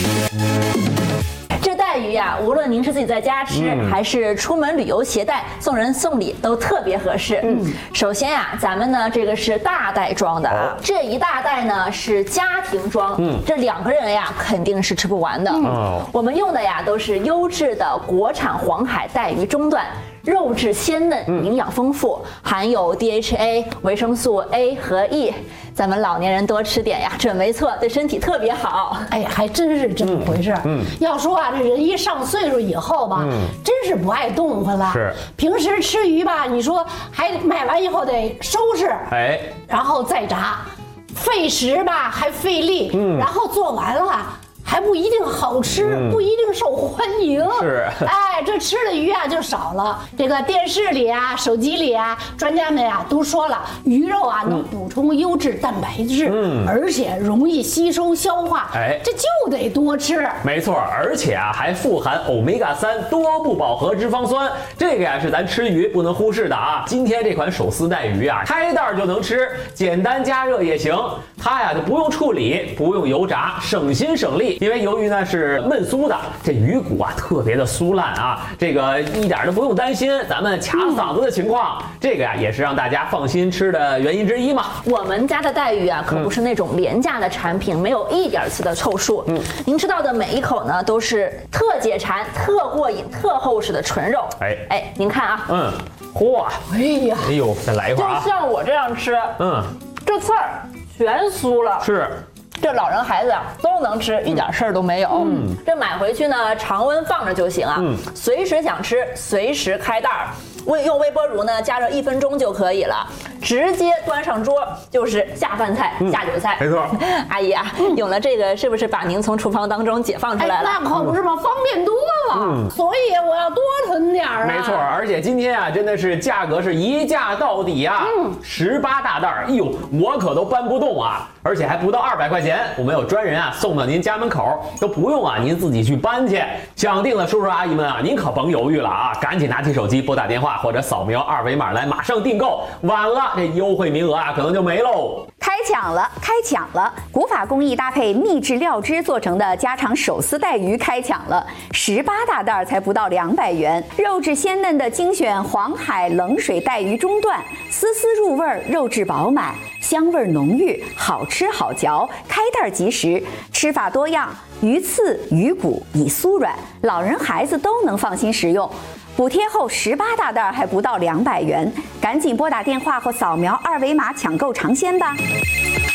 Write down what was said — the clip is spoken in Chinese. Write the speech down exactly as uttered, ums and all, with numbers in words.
这带鱼呀、啊，无论您是自己在家吃，嗯、还是出门旅游携带，送人送礼都特别合适。嗯，首先呀、啊，咱们呢这个是大袋装的啊，哦、这一大袋呢是家庭装，嗯，这两个人呀肯定是吃不完的。嗯，我们用的呀都是优质的国产黄海带鱼中段。肉质鲜嫩，营养丰富，嗯、含有 D H A、维生素 A 和 E， 咱们老年人多吃点呀，准没错，对身体特别好。 哎，还真是这么回事。嗯，嗯要说啊，这人一上岁数以后吧，嗯、真是不爱动活了。 是， 平时吃鱼吧，你说还买完以后得收拾，哎，然后再炸，费时吧，还费力，嗯，然后做完了。还不一定好吃，嗯、不一定受欢迎。 是， 哎，这吃的鱼啊就少了。这个电视里啊、手机里啊，专家们啊都说了，鱼肉啊能补充优质蛋白质，嗯，而且容易吸收消化。哎，这就得多吃。 没错，而且啊还富含欧米伽三多不饱和脂肪酸，这个呀是咱吃鱼不能忽视的啊。今天这款手撕带鱼啊，开袋就能吃，简单加热也行。它呀就不用处理，不用油炸，省心省力。因为由于呢是焖酥的，这鱼骨啊特别的酥烂啊，这个一点都不用担心咱们卡嗓子的情况。嗯、这个呀也是让大家放心吃的原因之一嘛。 我们家的带鱼啊可不是那种廉价的产品，嗯、没有一点次的凑数。嗯，您吃到的每一口呢都是特解馋、特过瘾、特厚实的纯肉。哎哎，您看啊， 嗯，嚯， 哎呀， 哎呦，再来一块啊！ 就像我这样吃，嗯，这刺儿全酥了。 是。 这老人孩子啊都能吃，一点事儿都没有。嗯，这买回去呢，常温放着就行啊。嗯，随时想吃，随时开袋儿。微用微波炉呢加热一分钟就可以了，直接端上桌就是下饭菜、嗯、下酒菜。 没错， 阿姨啊，嗯、有了这个是不是把您从厨房当中解放出来了？ 哎、那可不是嘛，方便多了。嗯，所以我要多囤点儿啊。 没错，而且今天啊，真的是价格是一价到底啊，嗯，十八大袋儿，哎呦，我可都搬不动啊，而且还不到二百块钱，我们有专人啊送到您家门口，都不用啊您自己去搬去。想定了，叔叔阿姨们啊，您可甭犹豫了啊，赶紧拿起手机拨打电话。或者扫描二维码来马上订购，晚了这优惠名额啊可能就没喽。 开抢了，开抢了！古法工艺搭配秘制料汁做成的家常手撕带鱼开抢了，十八大袋才不到两百元，肉质鲜嫩的精选黄海冷水带鱼中段，丝丝入味，肉质饱满，香味浓郁，好吃好嚼，开袋即食，吃法多样，鱼刺、鱼骨已酥软，老人孩子都能放心食用。补贴后十八大袋还不到两百元，赶紧拨打电话或扫描二维码抢购尝鲜吧。